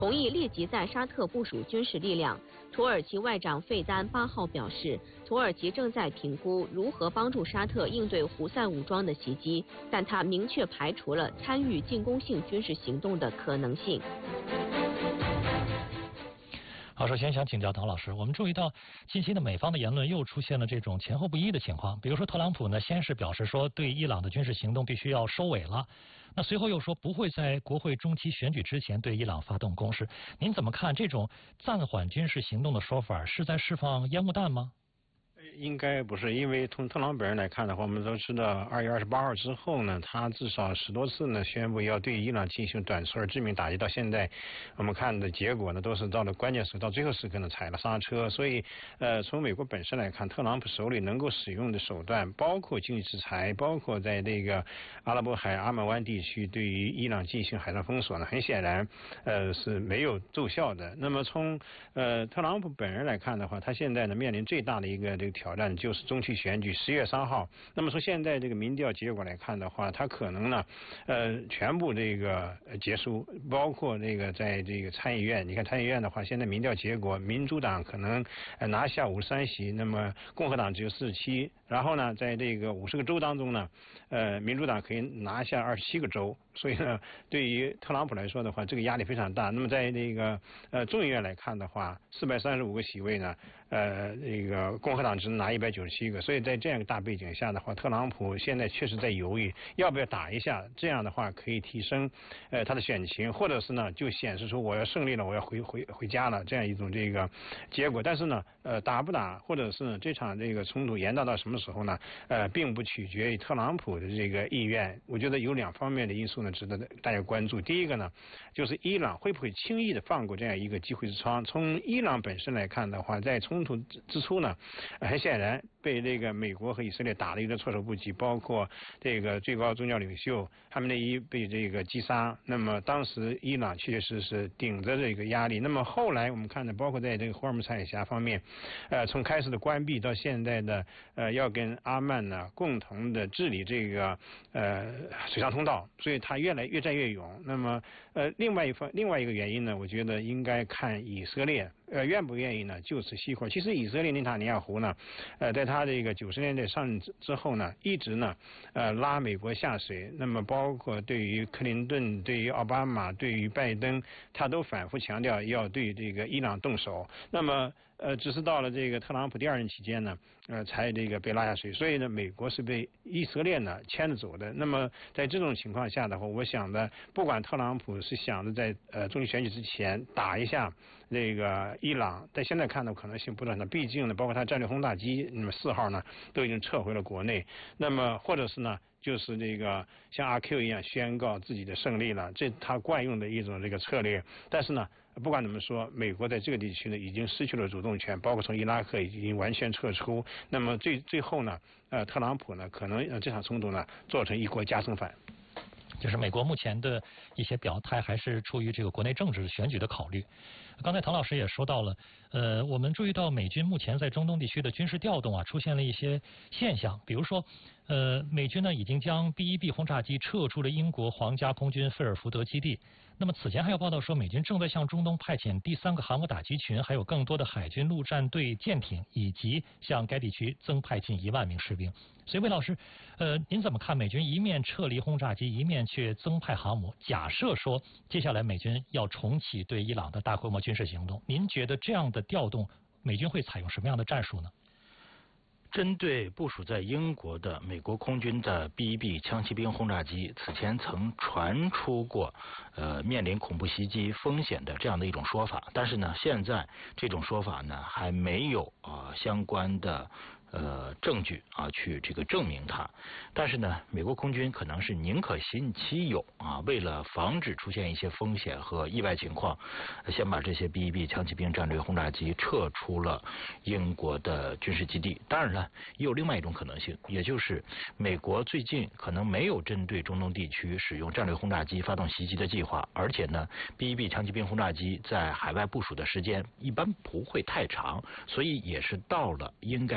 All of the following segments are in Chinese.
同意立即在沙特部署军事力量。土耳其外长费丹8号表示，土耳其正在评估如何帮助沙特应对胡塞武装的袭击，但他明确排除了参与进攻性军事行动的可能性。 好，首先想请教唐老师，我们注意到近期的美方的言论又出现了这种前后不一的情况。比如说特朗普呢，先是表示说对伊朗的军事行动必须要收尾了，那随后又说不会在国会中期选举之前对伊朗发动攻势。您怎么看这种暂缓军事行动的说法，是在释放烟雾弹吗？ 应该不是，因为从特朗普本人来看的话，我们都知道2月28号之后呢，他至少10多次呢宣布要对伊朗进行短促而致命打击，到现在我们看的结果呢，都是到了关键时刻，到最后时刻呢踩了刹车。所以从美国本身来看，特朗普手里能够使用的手段，包括经济制裁，包括在这个阿拉伯海阿曼湾地区对于伊朗进行海上封锁呢，很显然是没有奏效的。那么从特朗普本人来看的话，他现在呢面临最大的一个这个挑战就是中期选举10月3号。那么从现在这个民调结果来看的话，他可能呢全部这个结束，包括这个在这个参议院，你看参议院的话，现在民调结果民主党可能拿下53席，那么共和党只有47，然后呢在这个50个州当中呢民主党可以拿下27个州。所以呢对于特朗普来说的话，这个压力非常大。那么在这个众议院来看的话，435个席位呢这个共和党只能拿197个，所以在这样一个大背景下的话，特朗普现在确实在犹豫要不要打一下，这样的话可以提升他的选情，或者是呢就显示出我要胜利了，我要回家了这样一种这个结果。但是呢打不打，或者是这场这个冲突延到什么时候呢并不取决于特朗普的这个意愿。我觉得有2方面的因素呢值得大家关注。第一个呢就是伊朗会不会轻易的放过这样一个机会之窗。从伊朗本身来看的话，在冲突之初呢很显然被这个美国和以色列打得有点措手不及，包括这个最高宗教领袖哈梅内伊被这个击杀。那么当时伊朗确实是顶着这个压力。那么后来我们看的，包括在这个霍尔木兹海峡方面从开始的关闭到现在的要跟阿曼呢共同的治理这个水上通道，所以他越战越勇。那么另外一个原因呢，我觉得应该看以色列愿不愿意呢就此熄火。其实以色列内塔尼亚胡呢在他这个90年代上任之后呢，一直呢拉美国下水。那么包括对于克林顿、对于奥巴马、对于拜登，他都反复强调要对这个伊朗动手。那么只是到了这个特朗普第2任期间呢才这个被拉下水。所以呢美国是被以色列呢牵着走的。那么在这种情况下的话，我想的不管特朗普是想着在中期选举之前打一下这个伊朗，但现在看的可能性不大。毕竟呢包括他战略轰炸机那么4号呢都已经撤回了国内。那么或者是呢就是这个像阿 Q 一样宣告自己的胜利了，这他惯用的一种这个策略。但是呢不管怎么说，美国在这个地区呢已经失去了主动权，包括从伊拉克已经完全撤出。那么最后呢特朗普呢可能这场冲突呢做成一国加生饭。 就是美国目前的一些表态还是出于这个国内政治选举的考虑。刚才唐老师也说到了，我们注意到美军目前在中东地区的军事调动出现了一些现象，比如说美军呢已经将 B-1B 轰炸机撤出了英国皇家空军菲尔福德基地。那么此前还有报道说，美军正在向中东派遣第3个航母打击群，还有更多的海军陆战队舰艇，以及向该地区增派近1万名士兵。所以魏老师您怎么看美军一面撤离轰炸机，一面却增派航母？假设说接下来美军要重启对伊朗的大规模军事行动，您觉得这样的调动美军会采用什么样的战术呢？ 针对部署在英国的美国空军的 B-1B 枪骑兵轰炸机，此前曾传出过面临恐怖袭击风险的这样的一种说法，但是呢现在这种说法呢还没有相关的证据去这个证明它。但是呢美国空军可能是宁可信其有为了防止出现一些风险和意外情况，先把这些 B-1B 枪骑兵战略轰炸机撤出了英国的军事基地。当然了，也有另外一种可能性，也就是美国最近可能没有针对中东地区使用战略轰炸机发动袭击的计划，而且呢 B-1B 枪骑兵轰炸机在海外部署的时间一般不会太长，所以也是到了应该撤回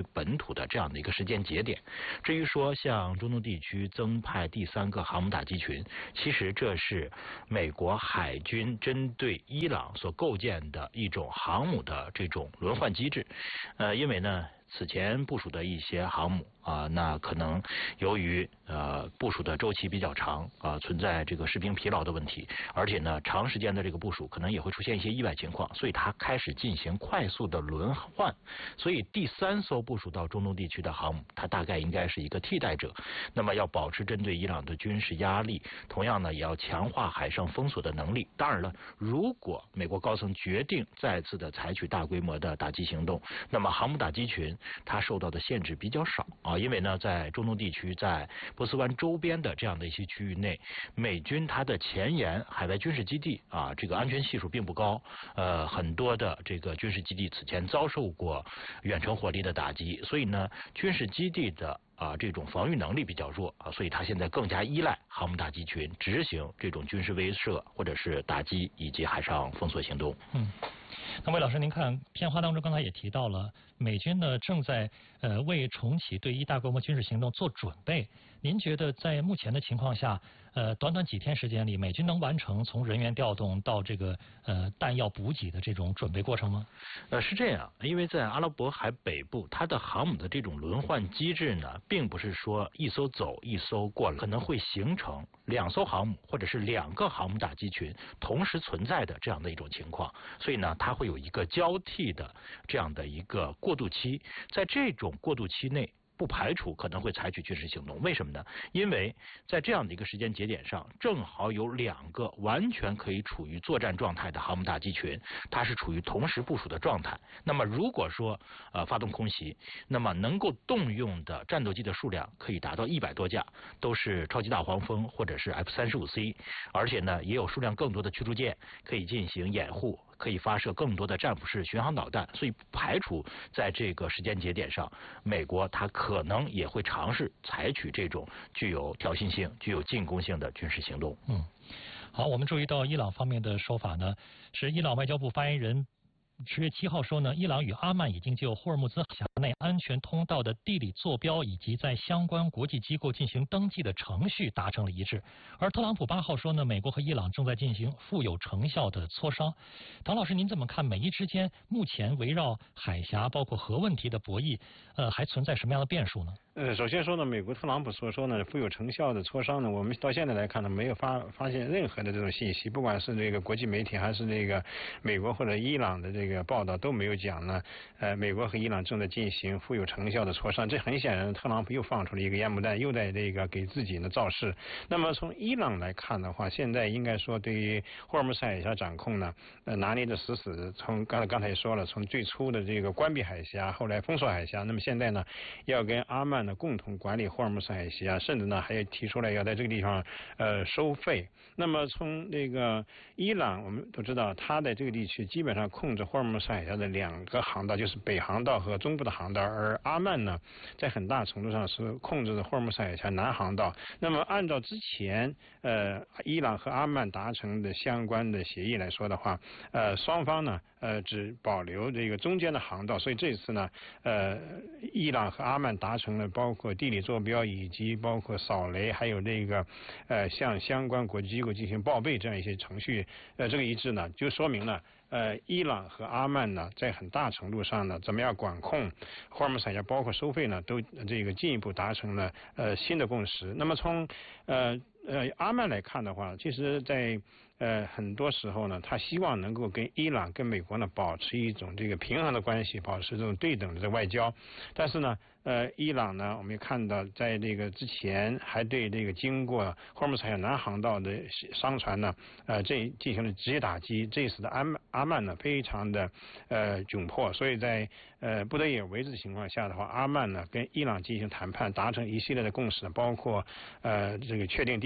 回本土的这样的一个时间节点。至于说向中东地区增派第3个航母打击群，其实这是美国海军针对伊朗所构建的一种航母的这种轮换机制。因为呢，此前部署的一些航母那可能由于部署的周期比较长存在这个士兵疲劳的问题，而且呢长时间的这个部署可能也会出现一些意外情况，所以它开始进行快速的轮换。所以第3艘部署到中东地区的航母，它大概应该是一个替代者。那么要保持针对伊朗的军事压力，同样呢也要强化海上封锁的能力。当然了，如果美国高层决定再次的采取大规模的打击行动，那么航母打击群它受到的限制比较少因为呢在中东地区，在波斯湾周边的这样的一些区域内，美军它的前沿海外军事基地这个安全系数并不高，很多的这个军事基地此前遭受过远程火力的打击，所以呢军事基地的这种防御能力比较弱所以它现在更加依赖航母打击群执行这种军事威慑或者是打击以及海上封锁行动。 那魏老师，您看片花当中刚才也提到了，美军呢正在为重启对伊大规模军事行动做准备。您觉得在目前的情况下，短短几天时间里，美军能完成从人员调动到这个弹药补给的这种准备过程吗？ 是这样，因为在阿拉伯海北部，它的航母的这种轮换机制呢，并不是说一艘走一艘过来，可能会形成2艘航母或者是2个航母打击群同时存在的这样的一种情况，所以呢，它会有一个交替的这样的一个过渡期，在这种过渡期内，不排除可能会采取军事行动。为什么呢？因为在这样的一个时间节点上，正好有2个完全可以处于作战状态的航母打击群，它是处于同时部署的状态。那么如果说发动空袭，那么能够动用的战斗机的数量可以达到100多架，都是超级大黄蜂或者是 F-35C， 而且呢也有数量更多的驱逐舰可以进行掩护，可以发射更多的战斧式巡航导弹，所以不排除在这个时间节点上，美国它可能也会尝试采取这种具有挑衅性、具有进攻性的军事行动。 好，我们注意到伊朗方面的说法呢，是伊朗外交部发言人10月7号说呢，伊朗与阿曼已经就霍尔木兹海峡内安全通道的地理坐标以及在相关国际机构进行登记的程序达成了一致。而特朗普8号说呢，美国和伊朗正在进行富有成效的磋商。唐老师，您怎么看美伊之间目前围绕海峡包括核问题的博弈，还存在什么样的变数呢？ 首先说呢，美国特朗普所说呢富有成效的磋商呢，我们到现在来看呢，没有发现任何的这种信息，不管是这个国际媒体还是这个美国或者伊朗的这个报道都没有讲呢，美国和伊朗正在进行富有成效的磋商。这很显然，特朗普又放出了一个烟幕弹，又在这个给自己呢造势。那么从伊朗来看的话，现在应该说对于霍尔木兹海峡掌控呢，拿捏的死死的。从刚才也说了，从最初的这个关闭海峡，后来封锁海峡，那么现在呢，要跟阿曼呢共同管理霍尔木兹海峡，甚至呢还提出来要在这个地方收费。那么从这个伊朗，我们都知道，它在这个地区基本上控制霍尔木兹海峡的2个航道，就是北航道和中部的航道，而阿曼呢，在很大程度上是控制着霍尔木兹海峡南航道。那么按照之前伊朗和阿曼达成的相关的协议来说的话，双方呢只保留这个中间的航道，所以这次呢伊朗和阿曼达成了包括地理坐标以及包括扫雷，还有这个向相关国际机构进行报备这样一些程序，这个一致呢，就说明了伊朗和阿曼呢，在很大程度上呢，怎么样管控霍尔木兹海峡，包括收费呢，都这个进一步达成了新的共识。那么从阿曼来看的话，其实在很多时候呢，他希望能够跟伊朗、跟美国呢保持一种这个平衡的关系，保持这种对等的外交。但是呢，伊朗呢，我们也看到，在这个之前还对这个经过霍尔木兹海峡南航道的商船呢，这进行了直接打击。这次的阿曼呢，非常的窘迫，所以在不得已而为之的情况下的话，阿曼呢跟伊朗进行谈判，达成一系列的共识，包括这个确定地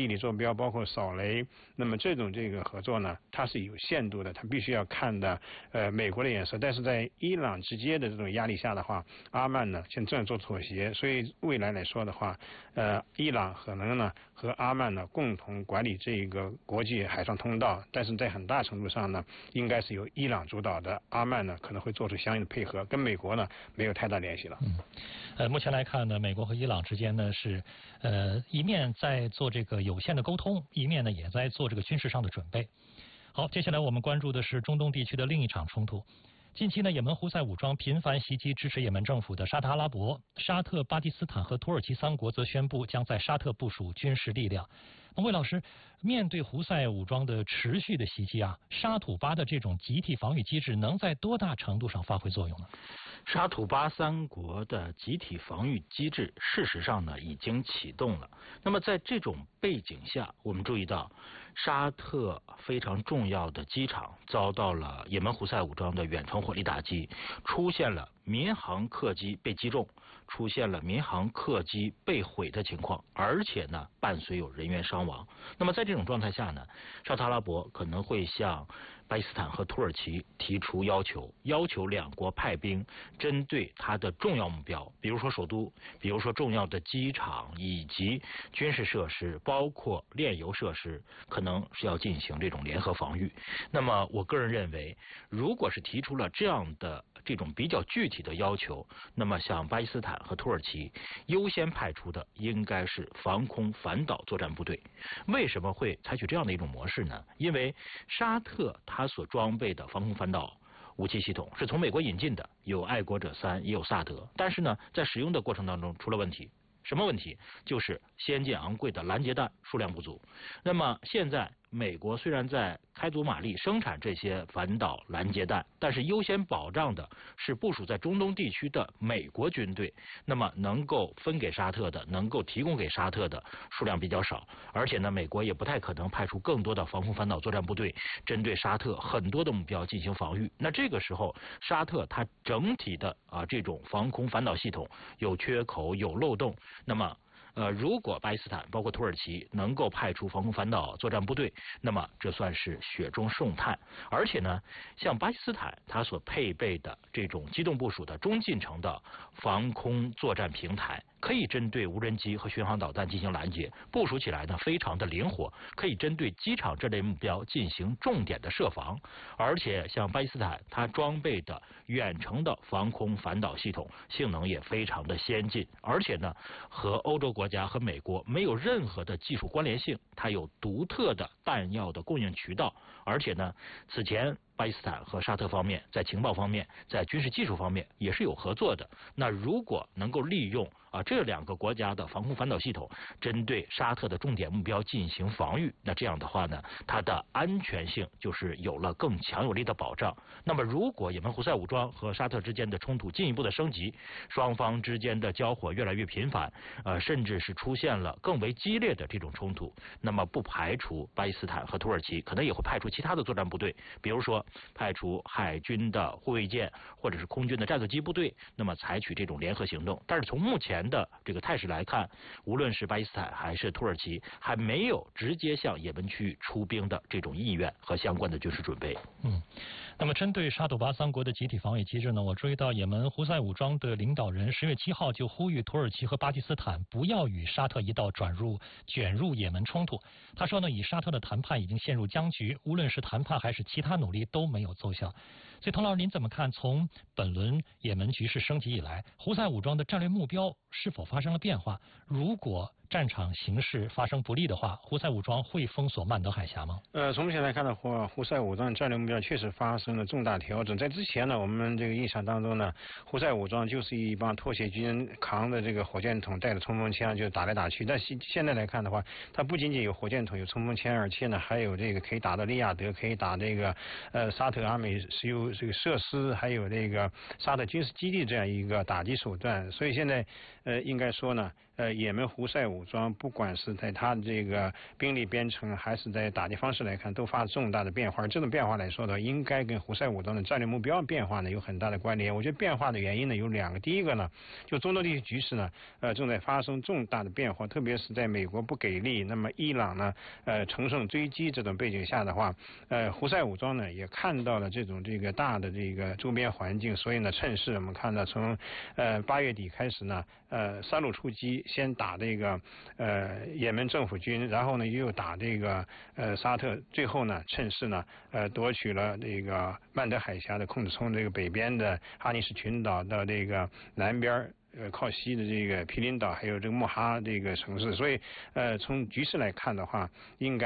地理坐标，包括扫雷。那么这种合作呢，它是有限度的，它必须要看的美国的眼色。但是在伊朗直接的这种压力下的话，阿曼呢现在正在做妥协，所以未来来说的话，伊朗可能呢和阿曼呢共同管理这个国际海上通道，但是在很大程度上呢，应该是由伊朗主导的，阿曼呢可能会做出相应的配合，跟美国呢没有太大联系了。 目前来看呢，美国和伊朗之间呢是一面在做这个有限的沟通，一面呢也在做这个军事上的准备。好，接下来我们关注的是中东地区的另一场冲突。近期呢，也门胡塞武装频繁袭击支持也门政府的沙特阿拉伯、沙特、巴基斯坦和土耳其3国则宣布将在沙特部署军事力量。那魏老师，面对胡塞武装的持续的袭击啊，沙土巴的这种集体防御机制能在多大程度上发挥作用呢？ 沙土巴3国的集体防御机制事实上呢已经启动了。那么在这种背景下，我们注意到沙特非常重要的机场遭到了也门胡塞武装的远程火力打击，出现了民航客机被击中，出现了民航客机被毁的情况，而且呢伴随有人员伤亡。那么在这种状态下呢，沙特阿拉伯可能会向巴基斯坦和土耳其提出要求2国派兵针对它的重要目标，比如说首都，比如说重要的机场以及军事设施，包括炼油设施，可能是要进行这种联合防御。那么我个人认为，如果是提出了这样的这种比较具体的要求，那么像巴基斯坦和土耳其优先派出的应该是防空反导作战部队。为什么会采取这样的一种模式呢？因为沙特它所装备的防空反导武器系统是从美国引进的，有爱国者3，也有萨德，但是呢在使用的过程当中出了问题。什么问题？就是先进昂贵的拦截弹数量不足。那么现在美国虽然在开足马力生产这些反导拦截弹，但是优先保障的是部署在中东地区的美国军队，那么能够分给沙特的，能够提供给沙特的数量比较少，而且呢美国也不太可能派出更多的防空反导作战部队针对沙特很多的目标进行防御。那这个时候沙特它整体的这种防空反导系统有缺口有漏洞，那么如果巴基斯坦包括土耳其能够派出防空反导作战部队，那么这算是雪中送炭。而且呢，像巴基斯坦它所配备的这种机动部署的中近程的防空作战平台，可以针对无人机和巡航导弹进行拦截，部署起来呢非常的灵活，可以针对机场这类目标进行重点的设防。而且像巴基斯坦它装备的远程的防空反导系统性能也非常的先进，而且呢和欧洲国家和美国没有任何的技术关联性，它有独特的弹药的供应渠道。而且呢此前巴基斯坦和沙特方面在情报方面在军事技术方面也是有合作的。那如果能够利用这2个国家的防空反导系统针对沙特的重点目标进行防御，那这样的话呢它的安全性就是有了更强有力的保障。那么如果也门胡塞武装和沙特之间的冲突进一步的升级，双方之间的交火越来越频繁，甚至是出现了更为激烈的这种冲突，那么不排除巴基斯坦和土耳其可能也会派出其他的作战部队，比如说派出海军的护卫舰或者是空军的战斗机部队，那么采取这种联合行动。但是从目前的这个态势来看，无论是巴基斯坦还是土耳其还没有直接向也门区域出兵的这种意愿和相关的军事准备。 那么针对沙土巴3国的集体防御机制呢，我注意到也门胡塞武装的领导人10月7号就呼吁土耳其和巴基斯坦不要与沙特一道卷入也门冲突。他说呢，与沙特的谈判已经陷入僵局，无论是谈判还是其他努力都没有奏效。所以滕老师您怎么看，从本轮也门局势升级以来，胡塞武装的战略目标是否发生了变化？如果战场形势发生不利的话，胡塞武装会封锁曼德海峡吗？ 从目前来看的话，胡塞武装战略目标确实发生了重大调整。在之前呢，我们这个印象当中呢，胡塞武装就是一帮脱协军扛着这个火箭筒，带着冲锋枪就打来打去。但现在来看的话，它不仅仅有火箭筒、有冲锋枪，而且呢还有这个可以打到利雅得，可以打这个沙特阿美石油这个设施，还有这个沙特军事基地这样一个打击手段。所以现在应该说呢， 也门胡塞武装不管是在他的这个兵力编程还是在打击方式来看，都发生重大的变化。而这种变化来说的，应该跟胡塞武装的战略目标变化呢有很大的关联。我觉得变化的原因呢有2个，第一个呢，就中东地区局势呢，正在发生重大的变化，特别是在美国不给力，那么伊朗呢，乘胜追击这种背景下的话，胡塞武装呢也看到了这个大的这个周边环境，所以呢，趁势我们看到从8月底开始呢，3路出击，先打这个也门政府军，然后呢又打这个沙特，最后呢趁势呢夺取了这个曼德海峡的控制，从这个北边的哈尼什群岛到这个南边靠西的这个毗邻岛，还有这个穆哈这个城市，所以从局势来看的话，应该